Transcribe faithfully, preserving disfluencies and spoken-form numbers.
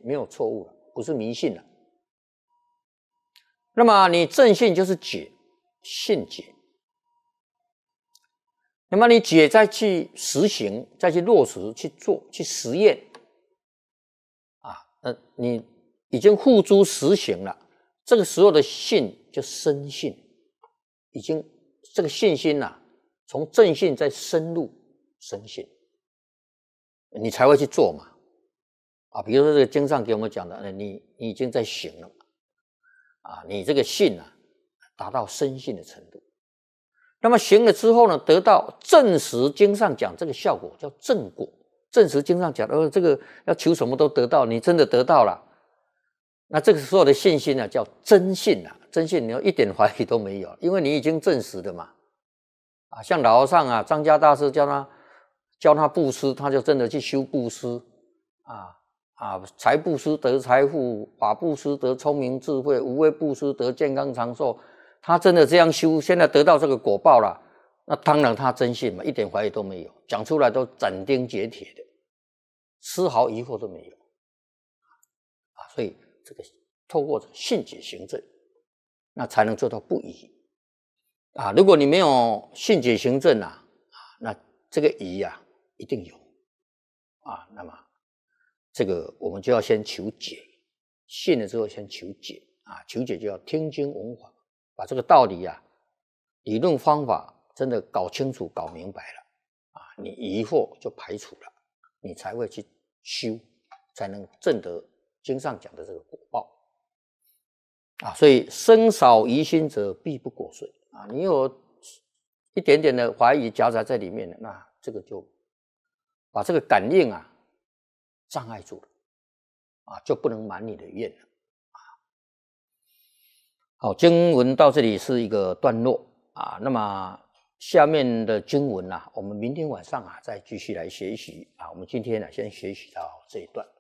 没有错误了，不是迷信了。那么你正信就是解，信解。那么你解再去实行，再去落实去做，去实验啊，那你已经付诸实行了，这个时候的信就深信，已经这个信心啊，从正信再深入深信，你才会去做嘛。啊，比如说这个经上给我们讲的，你你已经在行了嘛，啊，你这个信啊，达到深信的程度。那么行了之后呢，得到证实经上讲这个效果叫正果，证实经上讲的、哦、这个要求什么都得到，你真的得到了，那这个时候的信心呢、啊、叫真信啊，真信你要一点怀疑都没有，因为你已经证实的嘛。啊，像老和尚啊，张家大师教他教他布施，他就真的去修布施啊啊，财布施得财富，法布施得聪明智慧，无为布施得健康长寿。他真的这样修，现在得到这个果报了，那当然他真信嘛，一点怀疑都没有，讲出来都斩钉截铁的，丝毫疑惑都没有啊。所以这个透过信解行证，那才能做到不疑啊。如果你没有信解行证啊，那这个疑啊一定有啊。那么这个我们就要先求解，信了之后先求解啊，求解就要听经闻法。把这个道理啊，理论方法真的搞清楚、搞明白了啊，你疑惑就排除了，你才会去修，才能证得经上讲的这个果报啊。所以生少疑心者，必不果遂啊。你有一点点的怀疑夹杂在里面的，那这个就把这个感应啊障碍住了啊，就不能满你的愿了。好，经文到这里是一个段落啊，那么下面的经文啊，我们明天晚上啊再继续来学习啊。我们今天呢，先学习到这一段。